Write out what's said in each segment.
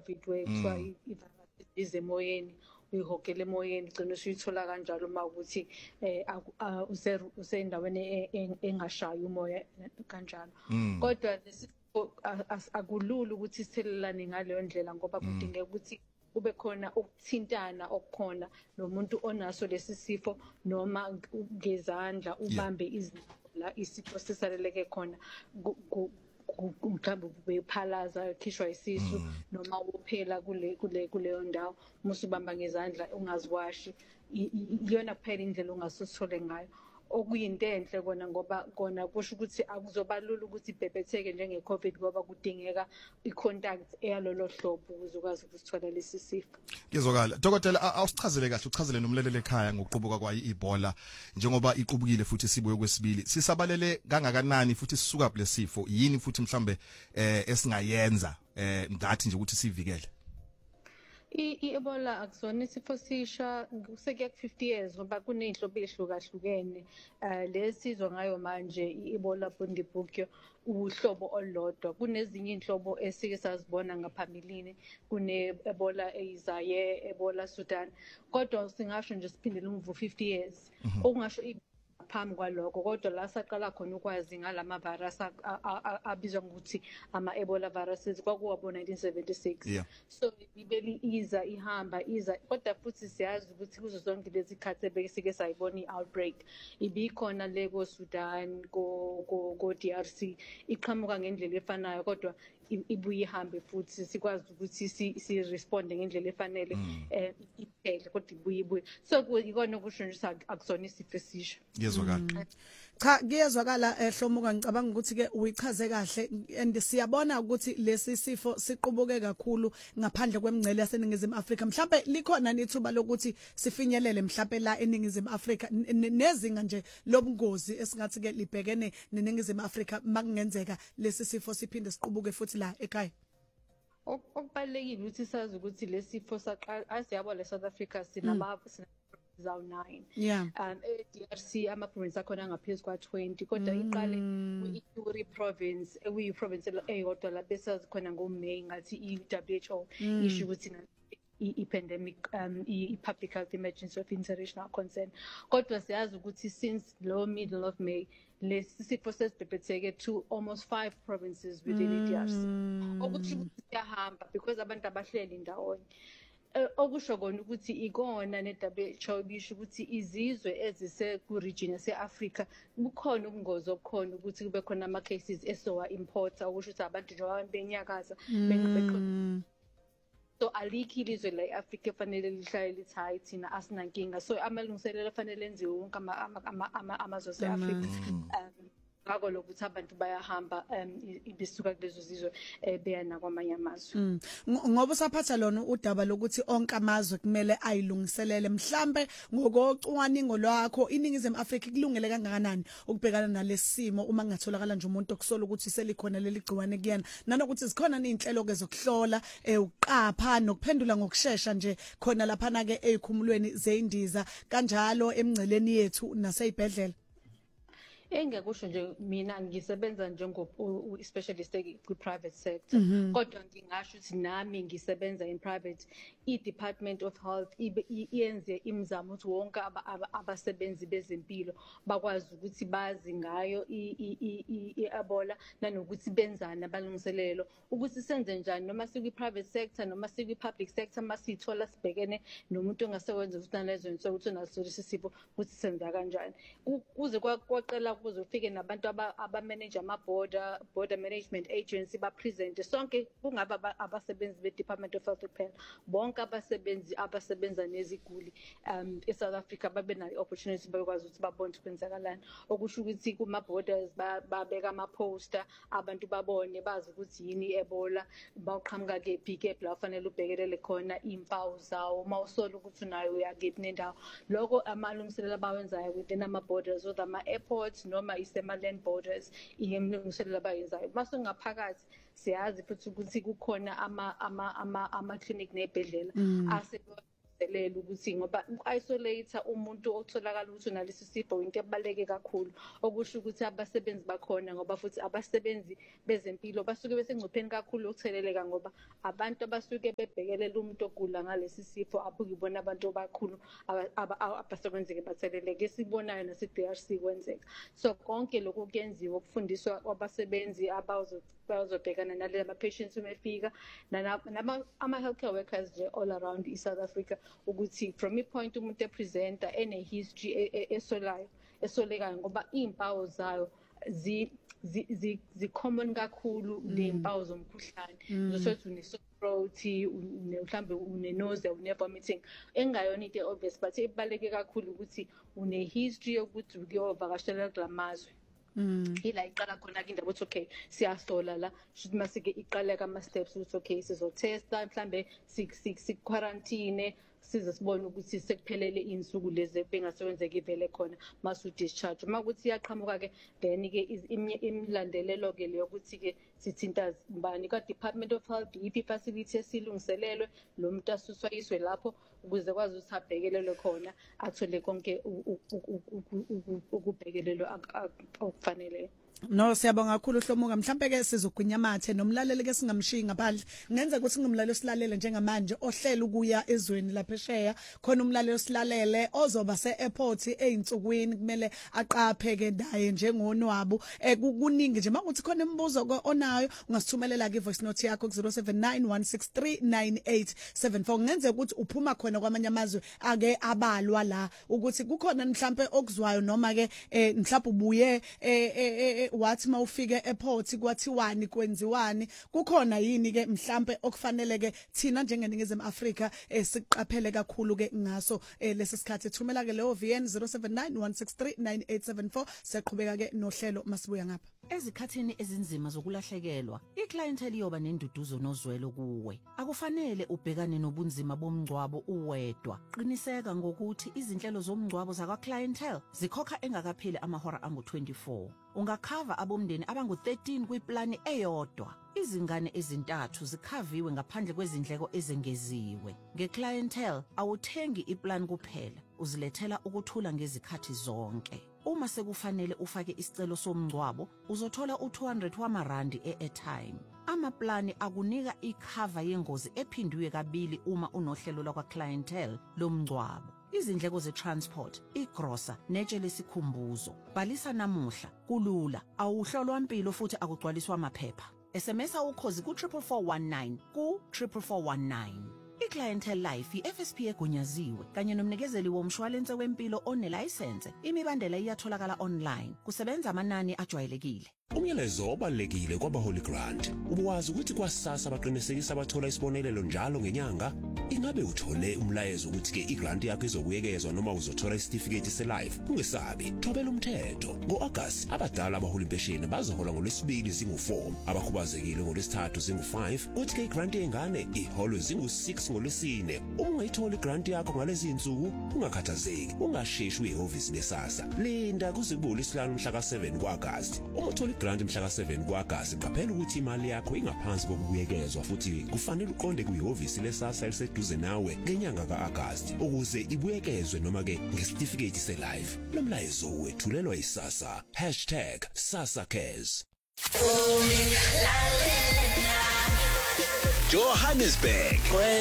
COVID kuthiwa i-virus ize emoyeni uyihogele emoyeni gcina usuyithola kanjalo uma ukuthi usendaweni engashayi umoya kanjalo. Kodwa akulula ukuthi sithelelane ngaleyo ndlela ngoba kudingeka ukuthi kube khona ukuthintana okukhona nomuntu onaso lesi sifo noma ngezandla ubambe la isifo sisaleleke khona mhlawumbe bephalaza khishwa isisu noma uphela kuleyo ndawo musubamba ngezandla ungaziwashi iyona kuphela indlela ongasithole ngayo okuyinto enhle kona ngoba kona kusho ukuthi akuzoba lula ukuthi ibhebhetheke njenge COVID ngoba kudingeka icontact eyalolo hlobo ukuze ukwazi ukusithola lesi sifo. Ngizokala dokotela awusichazele kahle uchazele nomlelele ekhaya ngokuqubuka kwayo iBola njengoba iqubukile futhi sibuye kwesibili sisabalele kangakanani futhi sisuka kulesifo yini futhi mhlambe esingayenza ngathi nje ukuthi sivikele. I-Ebola akusona isifo sisha kusekuya ku-50 years ngoba kuney'nhlobo ehlukahlukene lesizwa ngayo manje i-Ebola bundibugyo uhlobo olodwa kunezinye inhlobo esike sazibona ngaphambilini kune-Ebola eyizaye Ebola Sudan kodwa singasho nje siphindele umuva 50 years okungasho phambi kwalokho kodwa la saqala khona ukwazi ngalama virus abizwa ngokuthi ama-Ebola viruses kwakuwabo 1976 so ibeli ihamba kodwa futhi siyazi ukuthi kuzo zonke lezi khathi ebesike sayibona i-outbreak ibikhona le ko-Sudan ko-DRC iqhamuka ngendlela efanayo kodwa ibuye ihambe futhi sikwazi ukuthi si-responde ngendlela efanele iphele kodwa ibuye so ikona kusho nje akusona isifo esisha. Cha kuyezwakala Hlomuka ngicabanga ukuthi ke uyichaze kahle and siyabona ukuthi lesi sifo siqubuke kakhulu ngaphandle kwemingcele yaseningizimu Afrika mhlawumbe likhona nethuba lokuthi sifinyelele mhlawumbe la eningizimu Afrika nezinga nje lobungozi esingathi ke libhekene neningizimu Afrika makungenzeka lesi sifo siphinde siqubuke futhi la ekhaya. Okubalekile ukuthi sazi ukuthi lesi sifo saqala asiyabo le South Africa sinama 9 DRC ama-province akhona ngaphezu kwa-20 kodwa iqale i-Ituri province ekuyi-province eyodwa la besazi khona ngoMay ngathi i-WHO isho ukuthi i-pandemic i-public health emergency of international concern kodwa siyazi ukuthi since low middle of May lesi sifo sesibhebhetheke to almost 5 provinces within i-DRC okuthi siyahamba because abantu abahleli ndawonye okusho kona ukuthi ikona ne-WHO bisho ukuthi izizwe ezise ku-region yase-Afrika bukhona ubungozi obukhona ukuthi kube khona ama-cases esowa importer okusho ukuthi abantu njengoba benyakaza so alikho ilizwe la e-Afrika efanele lihlale lithi hayi thina asinankinga so amalungiselelo afanele enziwe wonke amazwe ase-Afrika ngako lokuthi abantu bayahamba ibisuka kulezo zizwe beya nakwamanye amazwe ngoba usaphatha lona udaba lokuthi onke amazwe kumele ayilungiselele mhlambe ngokocwaningo lwakho iningizimu Afrika kulungele kangakanani ukubhekana nalesimo uma ngatholakala nje umuntu okusola ukuthi selikhona leli gciwane kuyena nanokuthi zikhona izinhlelo ke zokuhlola uqapha nokuphendula ngokusheshsha nje khona lapha na ke ezikhumulweni zeindiza kanjalo emingceleni yethu naseyibhedlela. Engakusho nje mina ngisebenza specialist kwi-private sector kodwa ngingasho ukuthi nami ngisebenza in private i-Department of Health iyenze imizamo ukuthi wonke abasebenzi bezempilo bakwazi ukuthi bazi ngayo i-Ebola nanokuthi benzani abalungiselelo ukuthi senze njani noma sikwi-private sector noma sikwi-public sector masithola sibhekene nomuntu ongasebenza ukuthi nalezo nto ukuthi unaso lesi sifo ukuthi senza kanjani kuze kwaqela kuze ufike nabantu aba-manage border management agency ba-present sonke kungaba abasebenzi be-Department of Health kuphela bonke abasebenzi abasebenza neziguli e-South Africa babe nayo opportunity bakwazi ukuthi babone kwenzakalani okusho ukuthi kuma-borders babeka ama-poster abantu babone bazi ukuthi yini i-Ebola bawuqhamuka kephi la ufanele ubhekelele khona iy'mpawu zawo uma usola ukuthi unayo uyakephi nendawo lokho amalungiselelo abawenzayo within ama-borders or ama-airports noma isema-land borders imilungiselelo abayenzayo masungaphakathi siyazi futhi ukuthi kukhona ama-clinic nebhedlela Lelela ukuthi ngoba isolate umuntu otholakala ukuthi unalesi sifo into ebaleke kakhulu okusho ukuthi abasebenzi bakhona ngoba futhi abasebenzi bezempilo basuke besengcupheni kakhulu ukutheleleka ngoba abantu abasuke bebhekelela umuntu ogula ngalesi sifo abukibona abantu abakhulu abasekwenzeke batheleleke esibonayo nase-DRC kwenzeka so konke lokho kuyenziwa ukufundiswa kwabasebenzi bazobhekana nalaba patients umefika ama healthcare workers nje all around South Africa ukuthi from point umuntu epresenter ene history esolekayo ngoba impawu zayo zi common kakhulu lempawu zomkhuhlane ngizothi une-throat mhlambe une-nose une-vomiting engayona into obvious but ibaleke kakhulu ukuthi une-history yokuthi ukuyovakashela kulamazwe ila iqala khona ke indaba ukuthi okay siyasola la should masike iqala kama steps ukuthi okay sizotesta mhlambe sik quarantine size sibone ukuthi sekuphelele insuku lezi bengasebenzeki ivele khona masu discharge makuthi iyaqhamuka ke then ke imlandelelo ke leyo ukuthi ke sithinta mbani ka Department of Health iphi facility esilungiselelwe lo muntu asuswa iswe lapho ukuze kwazi ukuthi abhekelelwe khona athole konke ukubhekelelwa okufanele. No siyabonga kakhulu Hlomuka mhlambe ke sizogwinyamathe nomlaleli ke singamshiyi ngaphandle ngenza ukuthi ngumlaleli osilalele njengamanje ohlela ukuya ezweni laphesheya khona umlaleli osilalele ozoba se-airport einsukwini kumele aqaphe ke ndaye njengonwabu kuningi nje makuthi khona imibuzo onayo ungasithumelela ke voice note yakho ku 0791639874 ngenze ukuthi uphuma khona kwamanye amazwe ake abalwa la ukuthi kukhona mhlambe okuzwayo noma ke mhlawumbe ubuye wathi mawufike airport kwathiwani kwenziwani kukhona yini ke mhlambe okufanele ke thina njengeNingizimu Afrika siqaphele kakhulu ke ngaso lesi sikhathi thumela ke leyo VN 0791639874 siqhubeka ke nohlelo masibuya ngapha. Ezikhathini ezinzima zokulahlekelwa, iclientele iyoba nenduduzo nozwelo kuwe. Akufanele ubhekane nobunzima bomngcwabo uwedwa. Qiniseka ngokuthi izinhlelo zomngcwabo zakwa clientele zikhokha engakapheli amahora angu-24. Ungakhava abomndeni abangu-13 kwiplani eyodwa. Izingane ezintathu zikhaviwe ngaphandle kwezindleko ezengeziwe. Ngeclientele awuthengi iplan kuphela, uzilethela ukuthula ngezikhathi zonke. Uma sekufanele ufake isicelo somngcwabo, uzothola u200 wamarandi e-airtime. Amaplani akunika ikhava yengozi ephindiwe kabili uma unohlelo lakwa clientele lomngcwabo. Izindleko ze-transport, igrosa, netshe lesikhumbuzo. Bhalisa namuhla, kulula, awuhlolwa impilo futhi akugcwaliswa amaphepha. SMS ukhozi ku-44419 ku-44419. iClientele Life iFSP egunyaziwe kanye nomnikezeli womshwalense wempilo onelicense. Imibandela iyatholakala online. Kusebenza amanani ajwayelekile. Umyalezo obalekile kwabaHoly Grant. Ubuwazi ukuthi kwaSASSA baqinisekisa abathola isibonelelo njalo ngenyanga. Ingabe uthole umlayezo ukuthi ke igrant yakho izobuyekezwa noma uzothola isitifiketi se-life? Ungesabi, thobela umthetho. Ngo-August abadala abahola impesheni bazohola ngolwesibili zingu-4, abakhubazekile ngolwesithathu zingu-5, kuthi ke igrant yengane iholwe zingu-6 ngolwesine. Uma ungayithola igrant yakho ngalezi insuku, ungakhathazeki, ungasheshi uyehhovisi leSASSA. Linda kuze kube uLwesihlanu mhla ka-7 ku-August. Uma uthola igrant mhla ka-7 ku-August, qaphela ukuthi imali yakho ingaphansi kokubuyekezwa futhi kufanele uqonde kwihhovisi leSASSA eliseduze nawe ngenyanga ka-August ukuze ibuyekezwe noma ke ngesitifiketi se-life. Lo mlayezo wethulelwa iSASSA #SASSAcares. Johannesburg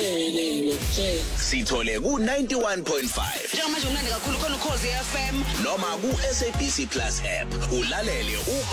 sithole ku 91.5 njengamanje umnandi kakhulu khona ukhozi FM noma ku SABC Plus app ulalele